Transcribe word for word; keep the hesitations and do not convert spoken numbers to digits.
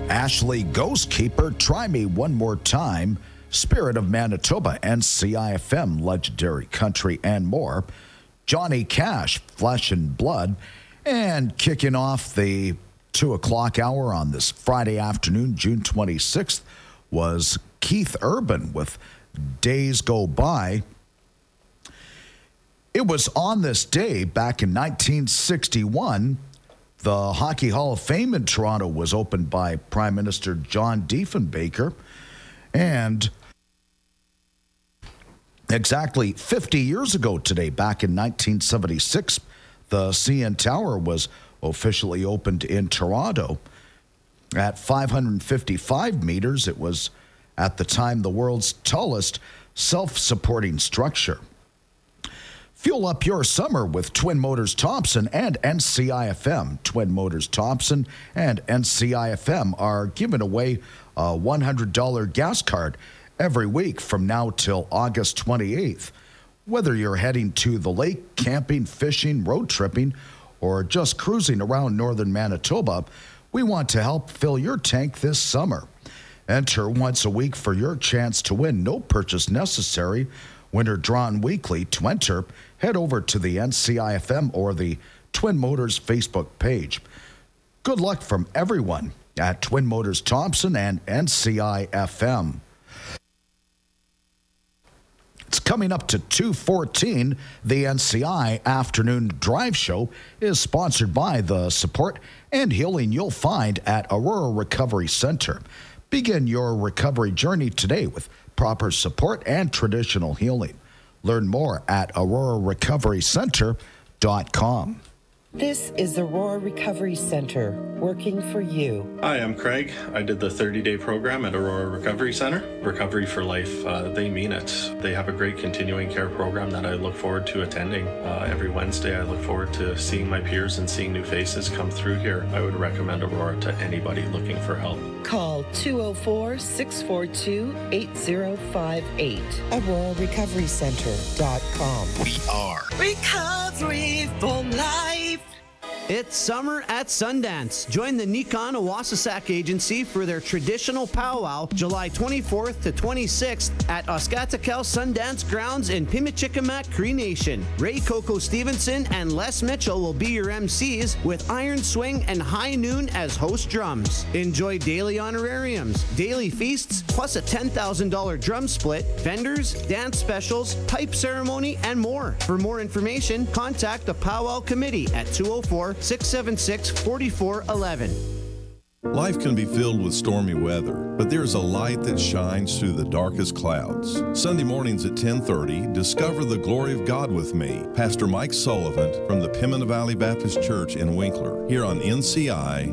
Ashley Ghostkeeper, Try Me One More Time, Spirit of Manitoba, N C I F M, Legendary Country, and more. Johnny Cash, Flesh and Blood, and kicking off the two o'clock hour on this Friday afternoon, June twenty-sixth, was Keith Urban with Days Go By. It was on this day back in nineteen sixty-one, the Hockey Hall of Fame in Toronto was opened by Prime Minister John Diefenbaker, and exactly fifty years ago today, back in nineteen seventy-six, the C N Tower was officially opened in Toronto. At five hundred fifty-five meters, it was at the time the world's tallest self-supporting structure. Fuel up your summer with Twin Motors Thompson and N C I F M. Twin Motors Thompson and N C I F M are giving away a one hundred dollars gas card every week from now till August twenty-eighth. Whether you're heading to the lake, camping, fishing, road tripping, or just cruising around northern Manitoba, we want to help fill your tank this summer. Enter once a week for your chance to win. No purchase necessary. Winner drawn weekly. To enter, head over to the N C I F M or the Twin Motors Facebook page. Good luck from everyone at Twin Motors Thompson and N C I F M. It's coming up to two fourteen. The N C I Afternoon Drive Show is sponsored by the support and healing you'll find at Aurora Recovery Center. Begin your recovery journey today with proper support and traditional healing. Learn more at aurora recovery center dot com. This is Aurora Recovery Center, working for you. Hi, I'm Craig. I did the thirty-day program at Aurora Recovery Center. Recovery for Life, uh, they mean it. They have a great continuing care program that I look forward to attending. Uh, every Wednesday, I look forward to seeing my peers and seeing new faces come through here. I would recommend Aurora to anybody looking for help. Call two oh four, six four two, eight oh five eight. aurora recovery center dot com. We are Recovery for Life. It's summer at Sundance. Join the Nikon Awasasak Agency for their traditional powwow July twenty-fourth to twenty-sixth at Oskatakal Sundance Grounds in Pimichikamak, Cree Nation. Ray Coco Stevenson and Les Mitchell will be your M Cs with Iron Swing and High Noon as host drums. Enjoy daily honorariums, daily feasts, plus a ten thousand dollars drum split, vendors, dance specials, pipe ceremony, and more. For more information, contact the Powwow Committee at two oh four, six seven six, four four one one. Life can be filled with stormy weather, but there's a light that shines through the darkest clouds. Sunday mornings at ten thirty, discover the glory of God with me, Pastor Mike Sullivan from the Pimina Valley Baptist Church in Winkler, here on N C I